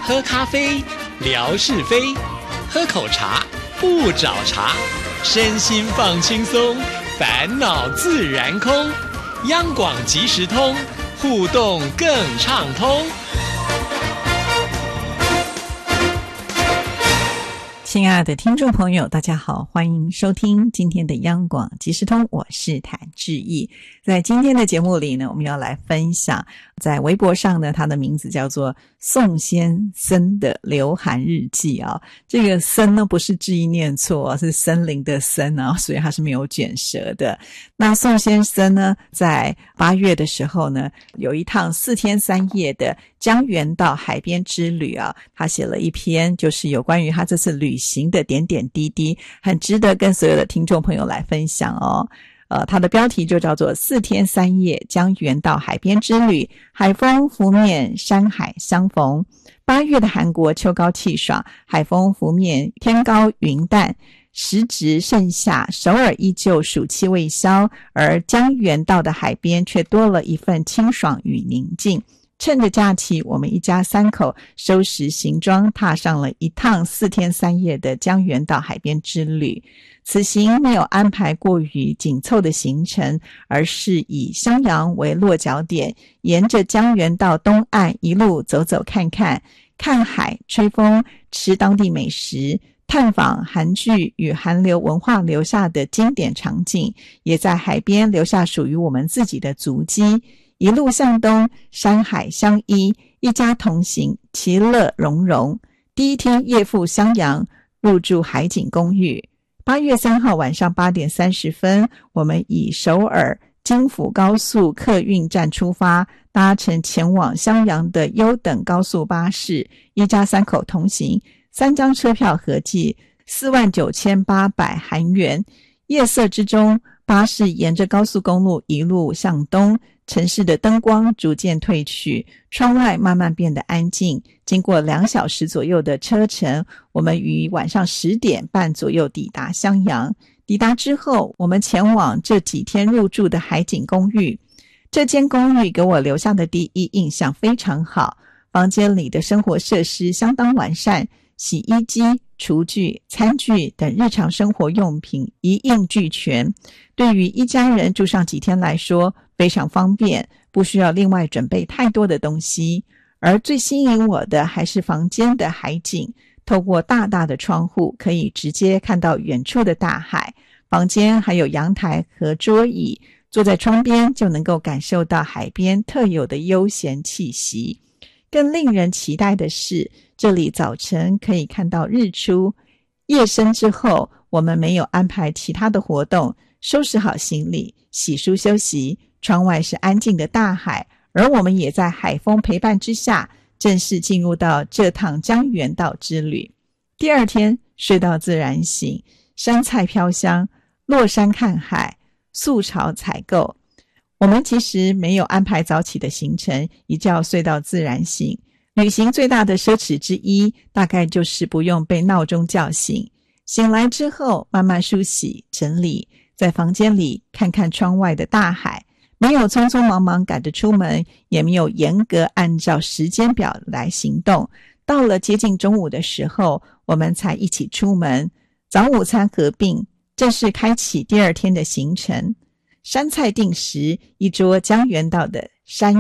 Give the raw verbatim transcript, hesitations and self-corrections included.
喝咖啡，聊是非；喝口茶，不找茬。身心放轻松，烦恼自然空。央广即时通，互动更畅通。 亲爱的听众朋友，大家好，欢迎收听今天的央广即时通，我是谭志毅。在今天的节目里呢，我们要来分享在微博上呢，它的名字叫做宋先森的流汗日记啊。这个森呢不是志毅念错，是森林的森啊，所以它是没有卷舌的。那宋先森呢，在八月的时候呢，有一趟四天三夜的江原道海边之旅啊，他写了一篇就是有关于他这次旅行的点点滴滴，很值得跟所有的听众朋友来分享哦。呃，它的标题就叫做四天三夜江原道海边之旅，海风拂面，山海相逢。八月的韩国秋高气爽，海风拂面，天高云淡，时值盛夏，首尔依旧暑气未消，而江原道的海边却多了一份清爽与宁静。趁着假期，我们一家三口收拾行装，踏上了一趟四天三夜的江原道海边之旅。此行没有安排过于紧凑的行程，而是以襄阳为落脚点，沿着江原道东岸一路走走看看，看海、吹风、吃当地美食，探访韩剧与韩流文化留下的经典场景，也在海边留下属于我们自己的足迹。一路向东，山海相依，一家同行，其乐融融。第一天夜赴襄阳，入住海景公寓。八月三号晚上八点三十分，我们以首尔京釜高速客运站出发，搭乘前往襄阳的优等高速巴士，一家三口同行，三张车票合计四万九千八百韩元。夜色之中，巴士沿着高速公路一路向东，城市的灯光逐渐褪去，窗外慢慢变得安静。经过两小时左右的车程，我们于晚上十点半左右抵达襄阳。抵达之后，我们前往这几天入住的海景公寓。这间公寓给我留下的第一印象非常好，房间里的生活设施相当完善，洗衣机、厨具、餐具等日常生活用品一应俱全，对于一家人住上几天来说非常方便，不需要另外准备太多的东西。而最吸引我的还是房间的海景，透过大大的窗户可以直接看到远处的大海，房间还有阳台和桌椅，坐在窗边就能够感受到海边特有的悠闲气息。更令人期待的是，这里早晨可以看到日出。夜深之后，我们没有安排其他的活动，收拾好行李，洗漱休息。窗外是安静的大海，而我们也在海风陪伴之下，正式进入到这趟江原道之旅。第二天睡到自然醒，山菜飘香，落山看海，素潮采购。我们其实没有安排早起的行程，一觉睡到自然醒。旅行最大的奢侈之一，大概就是不用被闹钟叫醒。醒来之后，慢慢梳洗整理，在房间里看看窗外的大海，没有匆匆忙忙赶着出门，也没有严格按照时间表来行动。到了接近中午的时候，我们才一起出门，早午餐合并，正式开启第二天的行程。山菜定时，一桌江原道的山